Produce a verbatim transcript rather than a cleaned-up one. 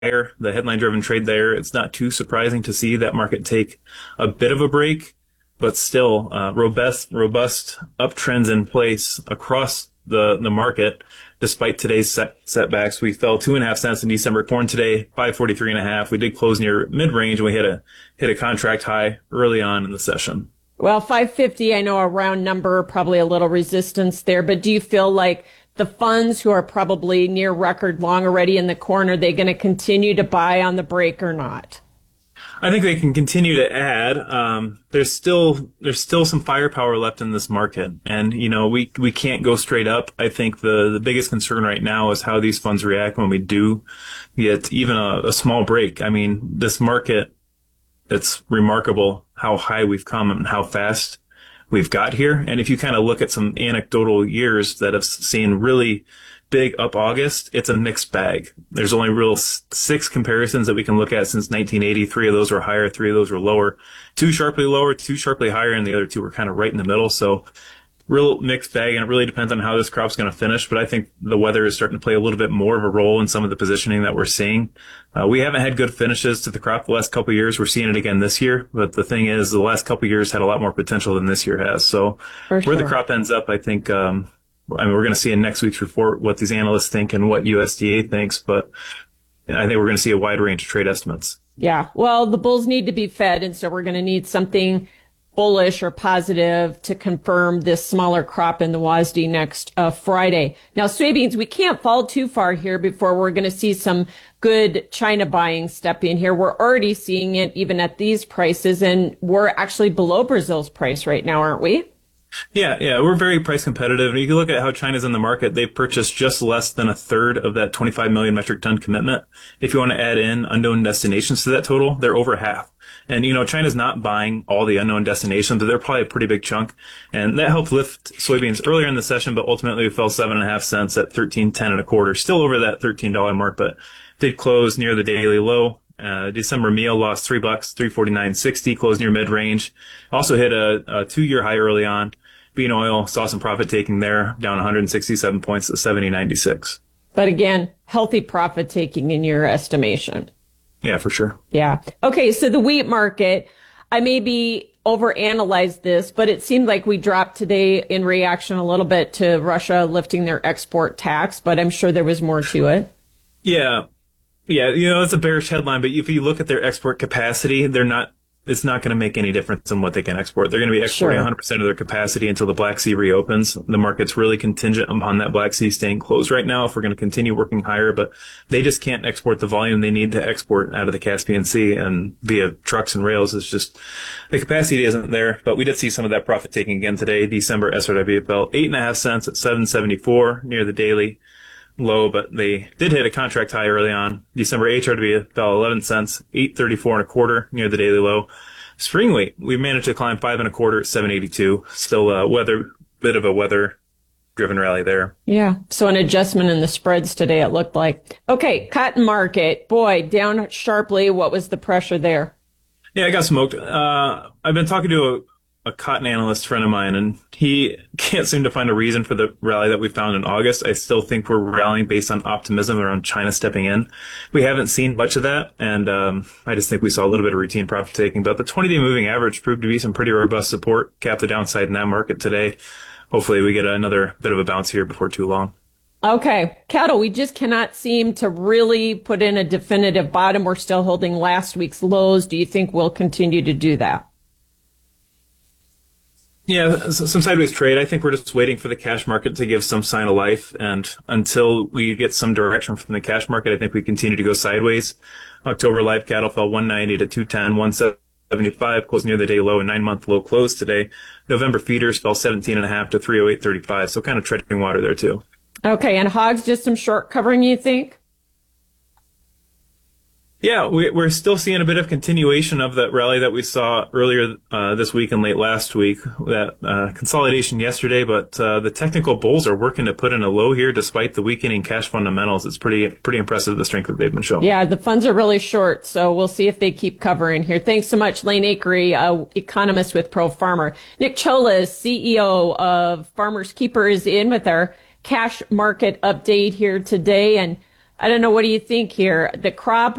higher, the headline-driven trade there. It's not too surprising to see that market take a bit of a break, but still uh, robust, robust uptrends in place across the the market. Despite today's set, setbacks, we fell two and a half cents in December corn today, five forty-three and a half. We did close near mid-range, and we hit a hit a contract high early on in the session. Well, five fifty, I know a round number, probably a little resistance there, but do you feel like the funds who are probably near record long already in the corn, are they going to continue to buy on the break or not? I think they can continue to add. Um, there's still there's still some firepower left in this market, and you know we we can't go straight up. I think the the biggest concern right now is how these funds react when we do get even a, a small break. I mean, this market, it's remarkable how high we've come and how fast we've got here. And if you kind of look at some anecdotal years that have seen really big up August, it's a mixed bag. There's only real six comparisons that we can look at since nineteen eighty. Three of those were higher, three of those were lower, two sharply lower, two sharply higher, and the other two were kind of right in the middle. So real mixed bag, and it really depends on how this crop's going to finish. But I think the weather is starting to play a little bit more of a role in some of the positioning that we're seeing. Uh, we haven't had good finishes to the crop the last couple of years. We're seeing it again this year. But the thing is, the last couple of years had a lot more potential than this year has. So For sure. Where the crop ends up, I think, um, I mean, we're going to see in next week's report what these analysts think and what U S D A thinks. But I think we're going to see a wide range of trade estimates. Yeah. Well, the bulls need to be fed. And so we're going to need something bullish or positive to confirm this smaller crop in the W A S D next uh, Friday. Now, soybeans, we can't fall too far here before we're going to see some good China buying step in here. We're already seeing it even at these prices, and we're actually below Brazil's price right now, aren't we? Yeah, yeah, we're very price competitive. And you can look at how China's in the market. They've purchased just less than a third of that twenty-five million metric ton commitment. If you want to add in unknown destinations to that total, they're over half. And, you know, China's not buying all the unknown destinations, but they're probably a pretty big chunk. And that helped lift soybeans earlier in the session, but ultimately we fell seven and a half cents at thirteen ten and a quarter, still over that thirteen dollar mark, but did close near the daily low. Uh, December meal lost three bucks, three forty-nine sixty, closed near mid range. Also hit a, a two year high early on. Bean oil saw some profit taking there, down one hundred sixty-seven points to seventy ninety-six. But again, healthy profit taking in your estimation. Yeah, for sure. Yeah. Okay. So the wheat market, I maybe overanalyzed this, but it seemed like we dropped today in reaction a little bit to Russia lifting their export tax, but I'm sure there was more to it. Yeah. Yeah. You know, it's a bearish headline, but if you look at their export capacity, they're not, it's not going to make any difference in what they can export. They're going to be exporting Sure. one hundred percent of their capacity until the Black Sea reopens. The market's really contingent upon that Black Sea staying closed right now if we're going to continue working higher, but they just can't export the volume they need to export out of the Caspian Sea and via trucks and rails. It's just, the capacity isn't there, but we did see some of that profit taking again today. December S R W fell eight and a half cents at seven seventy-four near the daily low, but they did hit a contract high early on. December H R W fell eleven cents, eight thirty-four and a quarter near the daily low. Spring wheat, we managed to climb five and a quarter at seven eighty-two. Still a weather, bit of a weather driven rally there. Yeah. So an adjustment in the spreads today, it looked like. Okay. Cotton market, boy, down sharply. What was the pressure there? Yeah, I got smoked. Uh, I've been talking to a a cotton analyst friend of mine, and he can't seem to find a reason for the rally that we found in August. I still think we're rallying based on optimism around China stepping in. We haven't seen much of that, and um, I just think we saw a little bit of routine profit taking. But the twenty-day moving average proved to be some pretty robust support, capped the downside in that market today. Hopefully we get another bit of a bounce here before too long. Okay. Cattle, we just cannot seem to really put in a definitive bottom. We're still holding last week's lows. Do you think we'll continue to do that? Yeah, some sideways trade. I think we're just waiting for the cash market to give some sign of life. And until we get some direction from the cash market, I think we continue to go sideways. October live cattle fell one ninety to two ten, one seventy-five, closed near the day low, and nine month low close today. November feeders fell seventeen and a half to three oh eight thirty-five. So kind of treading water there too. Okay. And hogs, just some short covering, you think? Yeah, we, we're still seeing a bit of continuation of that rally that we saw earlier uh, this week and late last week. That uh, consolidation yesterday, but uh, the technical bulls are working to put in a low here despite the weakening cash fundamentals. It's pretty pretty impressive, the strength that they've been showing. Yeah, the funds are really short, so we'll see if they keep covering here. Thanks so much, Lane Akery, uh, economist with Pro Farmer. Nick Cholas, C E O of Farmers Keeper, is in with our cash market update here today. And I don't know. What do you think here? The crop